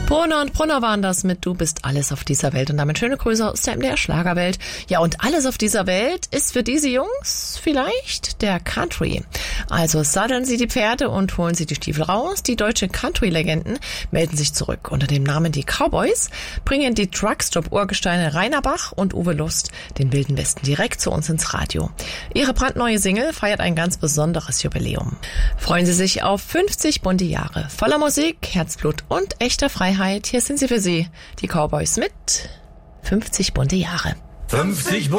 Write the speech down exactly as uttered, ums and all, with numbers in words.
Brunner und Brunner waren das mit Du bist alles auf dieser Welt. Und damit schöne Grüße aus der M D R Schlagerwelt. Ja, und alles auf dieser Welt ist für diese Jungs vielleicht der Country. Also satteln Sie die Pferde und holen Sie die Stiefel raus. Die deutschen Country-Legenden melden sich zurück. Unter dem Namen die Cowboys bringen die Truckstop-Urgesteine Rainer Bach und Uwe Lust den Wilden Westen direkt zu uns ins Radio. Ihre brandneue Single feiert ein ganz besonderes Jubiläum. Freuen Sie sich auf fünfzig bunte Jahre voller Musik, Herzblut und echter Freiheit. Hier sind sie für Sie, die Cowboys mit fünfzig bunte Jahre. fünfzig